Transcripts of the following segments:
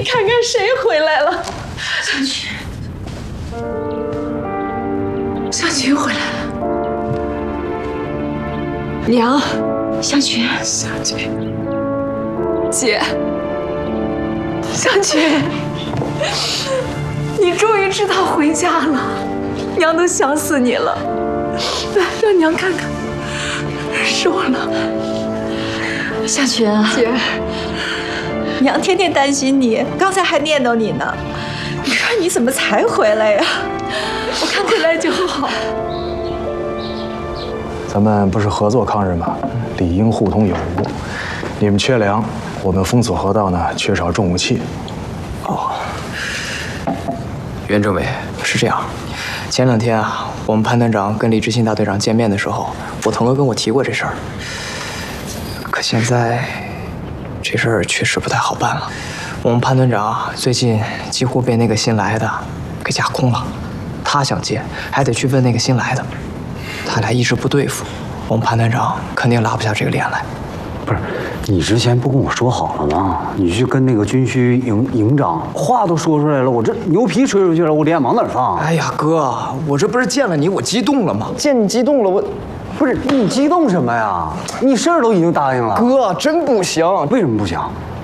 看看谁回来了？ 向群回来了。 娘， 向群， 姐，向群，你终于知道回家了，娘都想死你了。来，让娘看看，是我了。 向群啊， 姐， 娘天天担心你，刚才还念叨你呢。你说你怎么才回来呀？ 我看回来就好。 咱们不是合作抗日吗？理应互通有无。你们缺粮，我们封锁河道呢，缺少重武器。 哦，袁政委是这样，前2天啊，我们潘团长跟李志信大队长见面的时候，我腾哥跟我提过这事儿。可现在这事儿确实不太好办了。我们潘团长最近几乎被那个新来的给架空了，他想见还得去问那个新来的，他俩一直不对付，我们潘团长肯定拉不下这个脸来。 不是，你之前不跟我说好了吗？你去跟那个军区营长话都说出来了，我这牛皮吹出去了，我脸往哪儿放？ 哎呀，哥，我这不是见了你，我激动了吗？ 见你激动了，我不是你激动什么呀？你事儿都已经答应了。 哥，真不行。 为什么不行？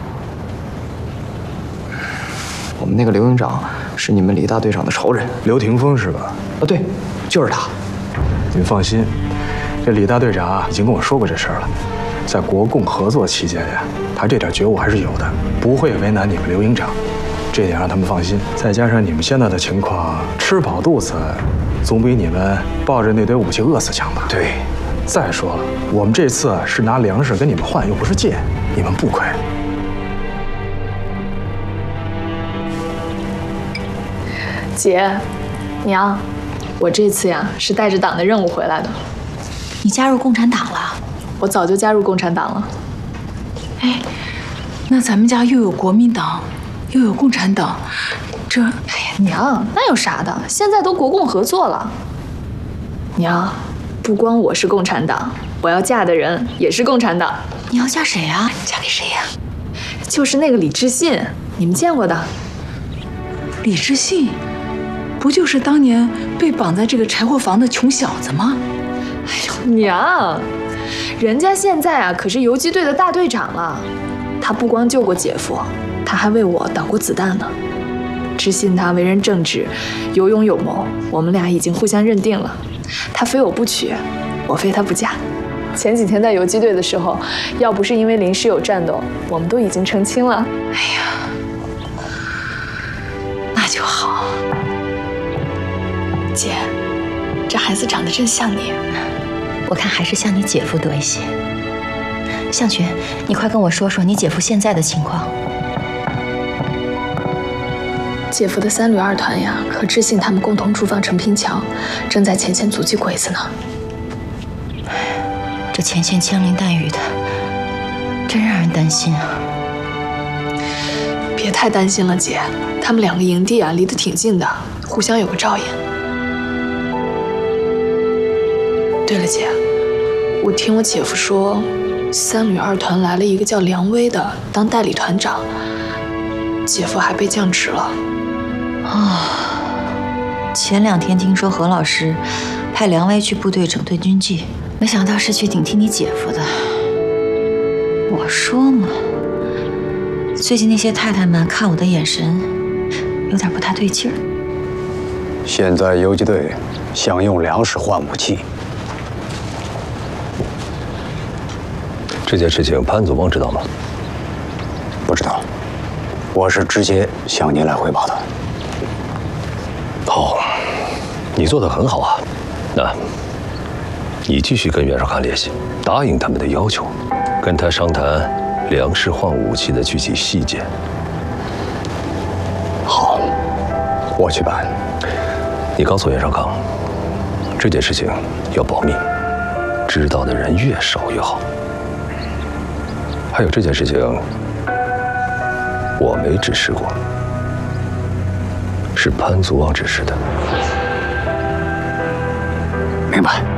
我们那个刘营长是你们李大队长的仇人， 刘霆锋是吧？ 啊，对，就是他。 你们放心，这李大队长啊已经跟我说过这事儿了。在国共合作期间呀，他这点觉悟还是有的，不会为难你们刘营长，这点让他们放心。再加上你们现在的情况，吃饱肚子，总比你们抱着那堆武器饿死强吧？ 对。 再说了，我们这次是拿粮食跟你们换，又不是借，你们不亏。 姐，娘，我这次呀是带着党的任务回来的。 你加入共产党了？ 我早就加入共产党了。 哎，那咱们家又有国民党，又有共产党，这……哎呀， 娘，那有啥的？现在都国共合作了。娘，不光我是共产党，我要嫁的人也是共产党。 你要嫁谁啊？嫁给谁呀？ 就是那个李志信，你们见过的。 李志信，不就是当年被绑在这个柴火房的穷小子吗？ 哎呦，娘，人家现在啊可是游击队的大队长了。他不光救过姐夫，他还为我挡过子弹呢。志信他为人正直，有勇有谋，我们俩已经互相认定了。他非我不娶，我非他不嫁。前几天在游击队的时候，要不是因为临时有战斗，我们都已经成亲了。 哎呀，那就好。 姐，这孩子长得真像你。 我看还是像你姐夫多一些。向群，你快跟我说说你姐夫现在的情况。 姐夫的3旅2团呀，和志信他们共同驻防成平桥，正在前线阻击鬼子呢。 这前线枪林弹雨的，真让人担心啊！ 别太担心了，姐，他们2个营地啊离得挺近的，互相有个照应。对了，姐，我听我姐夫说，3旅2团来了一个叫梁威的当代理团长，姐夫还被降职了。 前2天听说何老师派梁威去部队整顿军纪，没想到是去顶替你姐夫的。我说嘛，最近那些太太们看我的眼神有点不太对劲儿。 现在游击队想用粮食换武器， 这件事情潘祖翁知道吗？ 不知道，我是直接向您来汇报的。 好，你做得很好啊。那，你继续跟袁绍康联系，答应他们的要求，跟他商谈粮食换武器的具体细节。 好，我去办。 你告诉袁绍康，这件事情要保密，知道的人越少越好。还有这件事情，我没指示过，是潘祖王指示的。 明白。